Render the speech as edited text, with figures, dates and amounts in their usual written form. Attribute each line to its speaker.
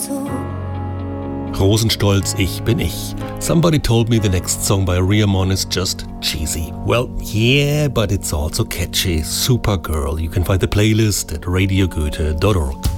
Speaker 1: zu.
Speaker 2: Rosenstolz, ich bin ich. Somebody told me the next song by Rihmon is just cheesy. Well, yeah, but it's also catchy. Supergirl. You can find the playlist at radiogoethe.org.